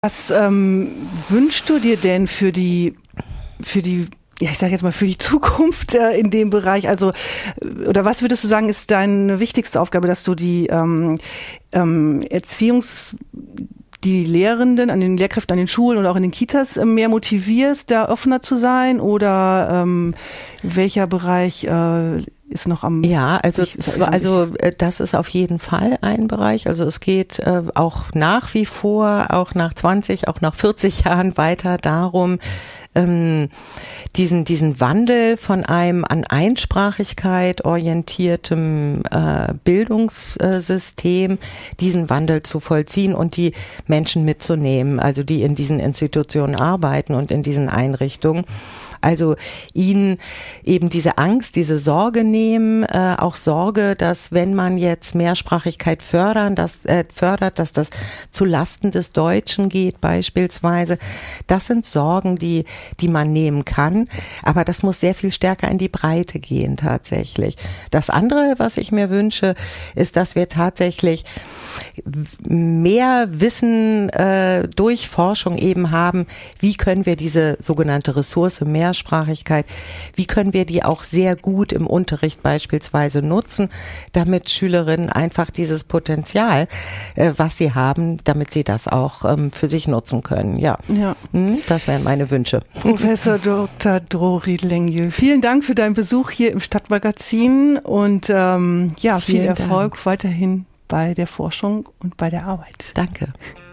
Was wünschst du dir denn für die, ja, ich sage jetzt mal für die Zukunft in dem Bereich? Also, oder was würdest du sagen, ist deine wichtigste Aufgabe, dass du die die Lehrenden, an den Lehrkräften an den Schulen oder auch in den Kitas mehr motivierst, da offener zu sein? Oder welcher Bereich ist noch am... Ja, also das ist auf jeden Fall ein Bereich. Also es geht auch nach wie vor, auch nach 20, auch nach 40 Jahren weiter darum, diesen Wandel von einem an Einsprachigkeit orientiertem Bildungssystem, diesen Wandel zu vollziehen und die Menschen mitzunehmen, also die in diesen Institutionen arbeiten und in diesen Einrichtungen. Also ihnen eben diese Angst, diese Sorge nehmen, auch Sorge, dass wenn man jetzt Mehrsprachigkeit fördert, dass das zu Lasten des Deutschen geht beispielsweise. Das sind Sorgen, die man nehmen kann, aber das muss sehr viel stärker in die Breite gehen tatsächlich. Das andere, was ich mir wünsche, ist, dass wir tatsächlich mehr Wissen durch Forschung eben haben, wie können wir diese sogenannte Ressource Mehrsprachigkeit, wie können wir die auch sehr gut im Unterricht beispielsweise nutzen, damit Schülerinnen einfach dieses Potenzial, was sie haben, damit sie das auch für sich nutzen können. Ja. Das wären meine Wünsche. Professor Dr. Dro Riedel-Lengjö, vielen Dank für deinen Besuch hier im Stadtmagazin und viel Erfolg weiterhin bei der Forschung und bei der Arbeit. Danke.